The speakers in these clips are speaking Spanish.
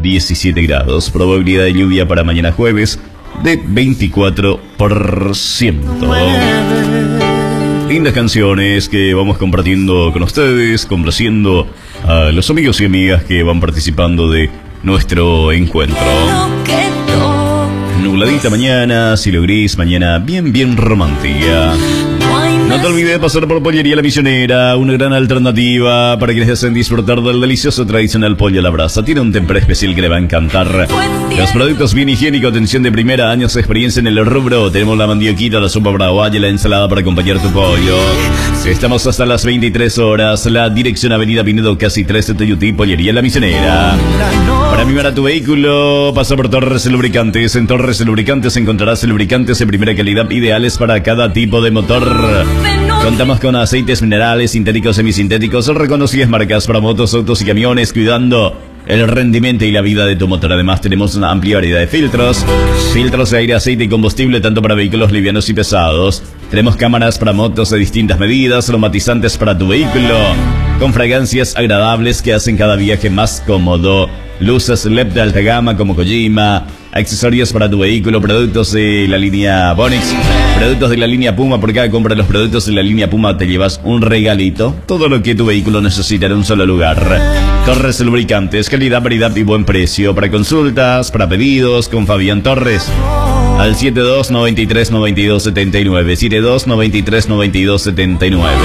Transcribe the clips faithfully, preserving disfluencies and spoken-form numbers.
diecisiete grados. Probabilidad de lluvia para mañana jueves de veinticuatro por ciento. Lindas canciones que vamos compartiendo con ustedes, complaciendo a los amigos y amigas que van participando de nuestro encuentro. Nubladita mañana, cielo gris, mañana bien, bien romántica. No te olvides de pasar por Pollería La Misionera, una gran alternativa para quienes deseen disfrutar del delicioso tradicional pollo a la brasa. Tiene un temper especial que le va a encantar. Los productos bien higiénicos, atención de primera, años de experiencia en el rubro. Tenemos la mandioquita, la sopa brava y la ensalada para acompañar tu pollo. Estamos hasta las veintitrés horas. La dirección Avenida Pinedo, casi trece, Toyuti, Pollería La Misionera. Para mimar a tu vehículo, pasa por Torres Lubricantes. En Torres Lubricantes encontrarás lubricantes de primera calidad, ideales para cada tipo de motor. Contamos con aceites minerales, sintéticos, semisintéticos, reconocidas marcas para motos, autos y camiones, cuidando el rendimiento y la vida de tu motor. Además, tenemos una amplia variedad de filtros. Filtros de aire, aceite y combustible, tanto para vehículos livianos y pesados. Tenemos cámaras para motos de distintas medidas, aromatizantes para tu vehículo, con fragancias agradables que hacen cada viaje más cómodo. Luces L E D de alta gama como Kojima, accesorios para tu vehículo, productos de la línea Bonix, productos de la línea Puma. Por cada compra de los productos de la línea Puma te llevas un regalito. Todo lo que tu vehículo necesita en un solo lugar. Torres Lubricantes, calidad, variedad y buen precio. Para consultas, para pedidos, con Fabián Torres al setenta y dos, noventa y tres, noventa y dos, setenta y nueve, setenta y dos, noventa y tres, noventa y dos, setenta y nueve.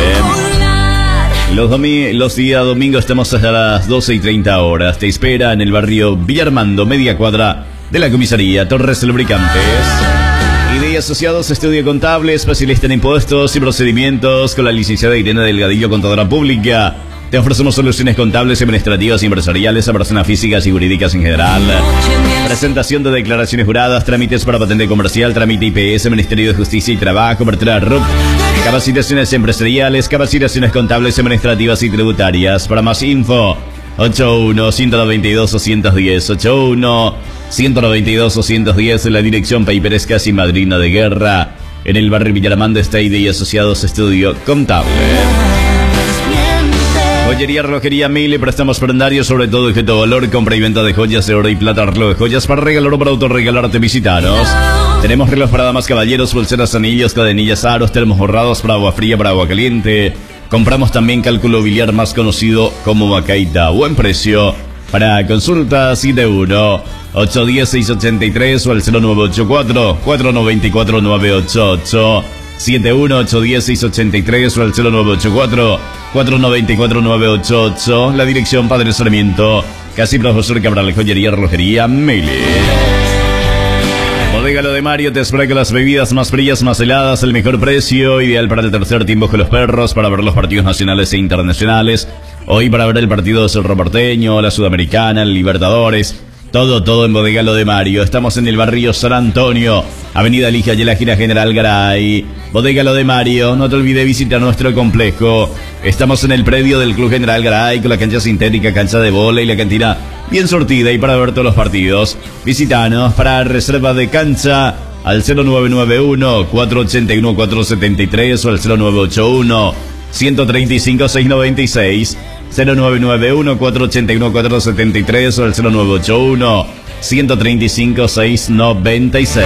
Los, domi los días domingos estamos hasta las doce y treinta horas. Te espera en el barrio Villarmando, media cuadra de la comisaría Torres Lubricantes. Y de asociados, estudio contable, especialista en impuestos y procedimientos, con la licenciada Irene Delgadillo, contadora pública. Te ofrecemos soluciones contables, administrativas y empresariales a personas físicas y jurídicas en general. Presentación de declaraciones juradas, trámites para patente comercial, trámite I P S, Ministerio de Justicia y Trabajo, apertura R U P, capacitaciones empresariales, capacitaciones contables, administrativas y tributarias. Para más info, ochenta y uno, ciento noventa y dos, doscientos diez, ochenta y uno, ciento noventa y dos, doscientos diez, en la dirección Paiperes Casi Madrina de Guerra, en el barrio Villarmando, está I D y Asociados Estudio Contable. Joyería, relojería, Mille, préstamos prendarios, sobre todo objeto de valor, compra y venta de joyas de oro y plata, reloj de joyas para regalar o para autorregalarte, visitanos. Tenemos reloj para damas, caballeros, pulseras, anillos, cadenillas, aros, termos borrados para agua fría, para agua caliente. Compramos también cálculo biliar, más conocido como Macaita. Buen precio. Para consultas, siete uno, ocho uno cero, seis ocho tres o al cero nueve ocho cuatro, cuatro nueve cuatro, nueve ocho ocho. siete uno, ocho uno cero, seis ocho tres o al cero nueve ocho cuatro, cuatro nueve cuatro, nueve ocho ocho. La dirección Padre Sarmiento, casi Profesor Cabral, joyería, relojería, Mille. Bodega Lo de Mario te espera con las bebidas más frías, más heladas, el mejor precio, ideal para el tercer tiempo con los perros, para ver los partidos nacionales e internacionales. Hoy para ver el partido de Cerro Porteño, la Sudamericana, el Libertadores. Todo, todo en Bodega Lo de Mario. Estamos en el barrio San Antonio, Avenida Ligia y la Gira General Garay. Bodega Lo de Mario, no te olvides visitar nuestro complejo. Estamos en el predio del Club General Garay, con la cancha sintética, cancha de bola y la cantina bien sortida y para ver todos los partidos. Visítanos para reserva de cancha al cero nueve nueve uno, cuatro ocho uno, cuatro siete tres o al cero nueve ocho uno, uno tres cinco, seis nueve seis. cero nueve nueve uno, cuatro ocho uno, cuatro siete tres o al cero nueve ocho uno, uno tres cinco, seis nueve seis.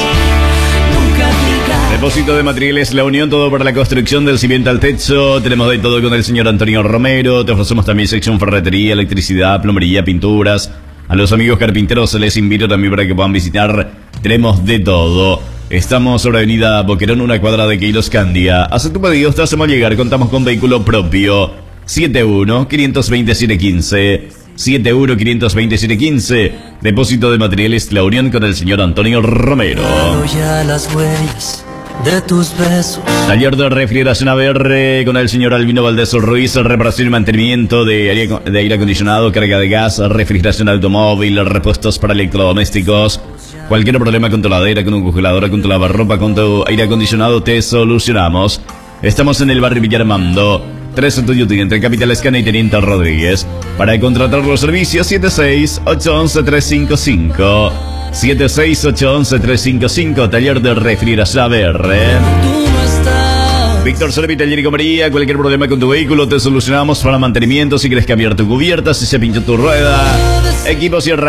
Depósito de materiales La Unión, todo para la construcción del cimiento al techo. Tenemos de todo con el señor Antonio Romero. Te ofrecemos también sección ferretería, electricidad, plomería, pinturas. A los amigos carpinteros les invito también para que puedan visitar. Tenemos de todo. Estamos sobre Avenida Boquerón, una cuadra de Queiros Candia. Haz tu pedido, te hacemos llegar. Contamos con vehículo propio. siete uno, cinco dos siete, quince. siete uno, cinco dos siete, quince. Depósito de materiales La Unión con el señor Antonio Romero. De tus besos. Taller de refrigeración A B R con el señor Albino Valdés Ruiz, reparación y mantenimiento de aire, de aire acondicionado, carga de gas, refrigeración de automóvil, repuestos para electrodomésticos. Cualquier problema con tu ladera, con tu congeladora, con tu lavarropa, con tu aire acondicionado, te solucionamos. Estamos en el barrio Villarmando, tres en Tuyuti, entre Capital Escana y Teniente Rodríguez. Para contratar los servicios, siete seis, ocho uno uno, tres cinco cinco. siete seis, ocho uno uno, tres cinco cinco. Taller de refrigeración A B R. Víctor Servi, Taller y Comería. Cualquier problema con tu vehículo te solucionamos para mantenimiento. Si quieres cambiar tu cubierta, si se pinchó tu rueda, equipos y herramientas.